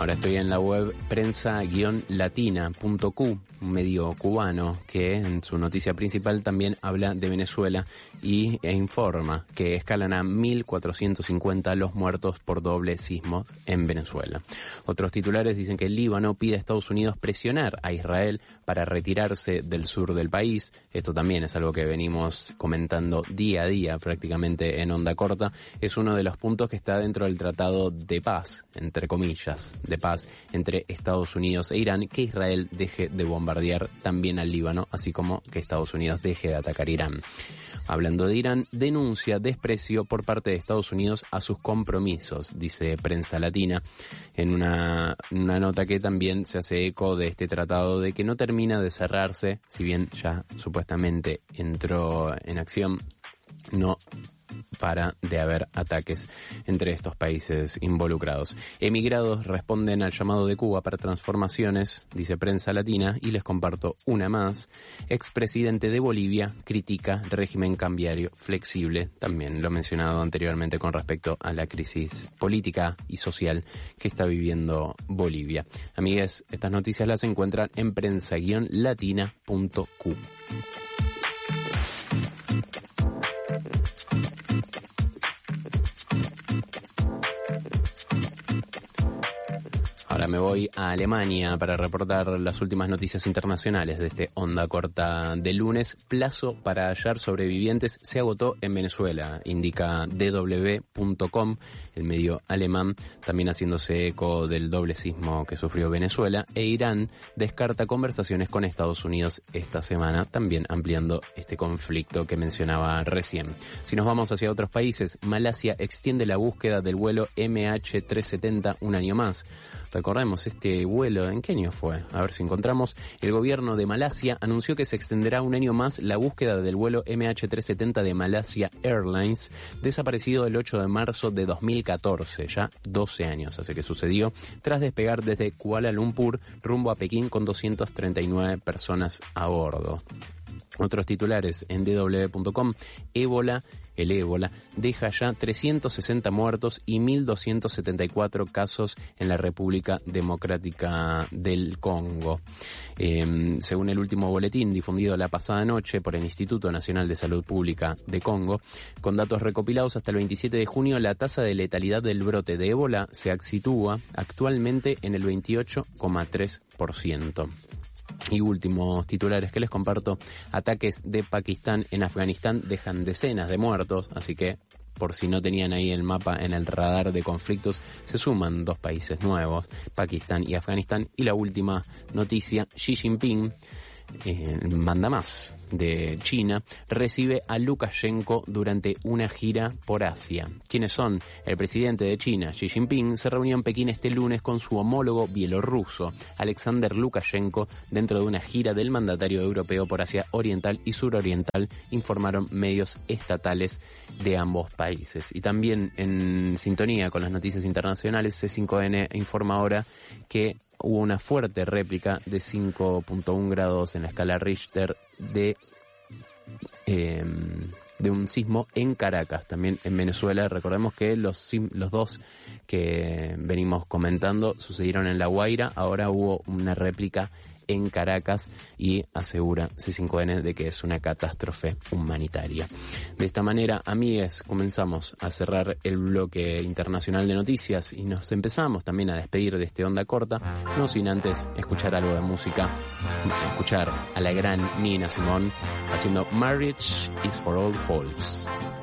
Ahora estoy en la web prensa-latina.cu, un medio cubano que en su noticia principal también habla de Venezuela e informa que escalan a 1.450 los muertos por doble sismo en Venezuela. Otros titulares dicen que el Líbano pide a Estados Unidos presionar a Israel para retirarse del sur del país. Esto también es algo que venimos comentando día a día prácticamente en Onda Corta. Es uno de los puntos que está dentro del tratado de paz, entre comillas, de paz entre Estados Unidos e Irán, que Israel deje de bombardear también al Líbano, así como que Estados Unidos deje de atacar Irán. Hablando de Irán, denuncia desprecio por parte de Estados Unidos a sus compromisos, dice Prensa Latina, en una nota que también se hace eco de este tratado de que no termina de cerrarse, si bien ya supuestamente entró en acción, no para de haber ataques entre estos países involucrados. Emigrados responden al llamado de Cuba para transformaciones, dice Prensa Latina, y les comparto una más. Expresidente de Bolivia critica régimen cambiario flexible, también lo he mencionado anteriormente con respecto a la crisis política y social que está viviendo Bolivia. Amigues, estas noticias las encuentran en prensa-latina.cu. Ahora me voy a Alemania para reportar las últimas noticias internacionales de este Onda Corta de lunes. Plazo para hallar sobrevivientes se agotó en Venezuela, indica dw.com, el medio alemán, también haciéndose eco del doble sismo que sufrió Venezuela, e Irán descarta conversaciones con Estados Unidos esta semana, también ampliando este conflicto que mencionaba recién. Si nos vamos hacia otros países, Malasia extiende la búsqueda del vuelo MH370 un año más. Recordemos, este vuelo, ¿en qué año fue? A ver si encontramos. El gobierno de Malasia anunció que se extenderá un año más la búsqueda del vuelo MH370 de Malaysia Airlines, desaparecido el 8 de marzo de 2014, ya 12 años hace que sucedió, tras despegar desde Kuala Lumpur rumbo a Pekín con 239 personas a bordo. Otros titulares en dw.com, el ébola deja ya 360 muertos y 1.274 casos en la República Democrática del Congo. Según el último boletín difundido la pasada noche por el Instituto Nacional de Salud Pública de Congo, con datos recopilados hasta el 27 de junio, la tasa de letalidad del brote de ébola se sitúa actualmente en el 28,3%. Y últimos titulares que les comparto: ataques de Pakistán en Afganistán dejan decenas de muertos, así que por si no tenían ahí el mapa en el radar de conflictos, se suman dos países nuevos, Pakistán y Afganistán. Y la última noticia: Xi Jinping, mandamás de China, recibe a Lukashenko durante una gira por Asia. ¿Quiénes son? El presidente de China, Xi Jinping, se reunió en Pekín este lunes con su homólogo bielorruso, Alexander Lukashenko, dentro de una gira del mandatario europeo por Asia Oriental y Suroriental, informaron medios estatales de ambos países. Y también en sintonía con las noticias internacionales, C5N informa ahora que hubo una fuerte réplica de 5.1 grados en la escala Richter de un sismo en Caracas, también en Venezuela. Recordemos que los dos que venimos comentando sucedieron en La Guaira, ahora hubo una réplica en Caracas y asegura C5N de que es una catástrofe humanitaria. De esta manera, amigues, comenzamos a cerrar el bloque internacional de noticias y nos empezamos también a despedir de este Onda Corta, no sin antes escuchar algo de música, escuchar a la gran Nina Simone haciendo Marriage is for All Folks.